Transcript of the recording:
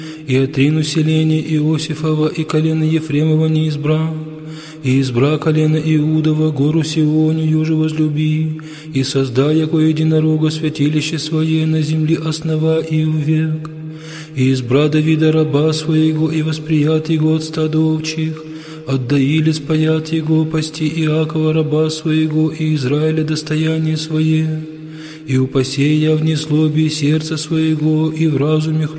И отрину селение Иосифова и колено Ефремова не избра, и избра колено Иудова, гору Сионию же возлюби, и создай, яко единорога, святилище свое на земле основа и увек. И избра Давида раба своего, и восприят его от стада овчих, отдаили спаят его пасти Иакова раба своего, и Израиля достояние свое. И упасей я в неслобии сердца своего, и в разуме